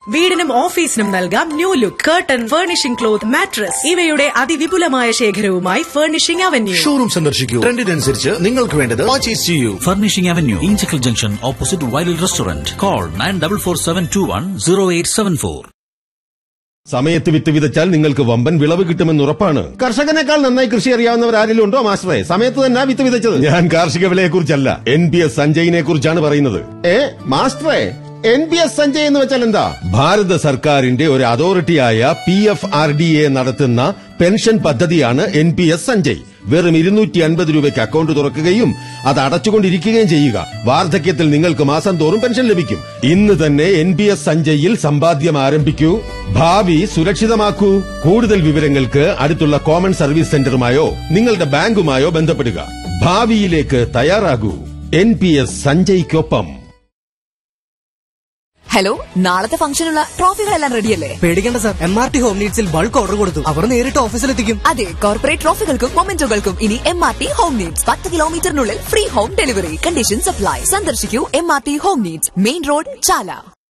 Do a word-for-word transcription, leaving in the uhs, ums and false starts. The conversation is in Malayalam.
വീടിനും ഓഫീസിനും നൽകാം new look curtain, furnishing cloth, mattress ഇവയുടെ അതിവിപുലമായ ശേഖരവുമായി ഫർണിഷിംഗ് അവന്യൂ. ഷോറൂം സന്ദർശിക്കൂ. ട്രെൻഡിനനുസരിച്ച് നിങ്ങൾക്ക് വേണ്ടത് പർച്ചേസ് ചെയ്യൂ. Furnishing avenue, Inchakkal junction, opposite wild restaurant. Call nine double four seven to one zero eight seven four. സമയത്ത് വിത്ത് വിതച്ചാൽ നിങ്ങൾക്ക് വമ്പൻ വിളവ് കിട്ടുമെന്ന് ഉറപ്പാണ്. കർഷകനേക്കാൾ നന്നായി കൃഷി അറിയാവുന്നവർ ആരെങ്കിലും ഉണ്ടോ മാസ്റ്ററെ? സമയത്ത് തന്നെ വിത്ത് വിതച്ചത്. ഞാൻ കാർഷിക വിലയെക്കുറിച്ചല്ല, എൻ പി എസ് സഞ്ജയിനെ കുറിച്ചാണ് പറയുന്നത്. ഏ മാസ്റ്ററെ, എൻ പി എസ് സഞ്ജയ് എന്ന് വെച്ചാൽ എന്താ? ഭാരത സർക്കാരിന്റെ ഒരു അതോറിറ്റിയായ P F R D A നടത്തുന്ന പെൻഷൻ പദ്ധതിയാണ് എൻ പി എസ് സഞ്ജയ്. വെറും ഇരുന്നൂറ്റി അൻപത് രൂപയ്ക്ക് അക്കൗണ്ട് തുറക്കുകയും അത് അടച്ചുകൊണ്ടിരിക്കുകയും ചെയ്യുക. വാർദ്ധക്യത്തിൽ നിങ്ങൾക്ക് മാസം തോറും പെൻഷൻ ലഭിക്കും. ഇന്ന് തന്നെ എൻ പി എസ് സഞ്ജയിൽ സമ്പാദ്യം ആരംഭിക്കൂ, ഭാവി സുരക്ഷിതമാക്കൂ. കൂടുതൽ വിവരങ്ങൾക്ക് അടുത്തുള്ള കോമൺ സർവീസ് സെന്ററുമായോ നിങ്ങളുടെ ബാങ്കുമായോ ബന്ധപ്പെടുക. ഭാവിയിലേക്ക് തയ്യാറാകൂ. N P S സഞ്ജയ്ക്കൊപ്പം. ഹലോ, നാളത്തെ ഫംഗ്ഷനുള്ള ട്രോഫികളെല്ലാം റെഡിയല്ലേ? പേടിക്കേണ്ട sir, M R T home നീഡ്സിൽ bulk order കൊടുത്തു. അവർ നേരിട്ട് ഓഫീസിലെത്തിക്കും. അതെ, കോർപ്പറേറ്റ് ട്രോഫികൾക്കും മൊമെന്റോകൾക്കും ഇനി M R T home needs. പത്ത് കിലോമീറ്ററിനുള്ളിൽ free home delivery. Conditions apply. സന്ദർശിക്കൂ M R T home needs, main road, ചാല.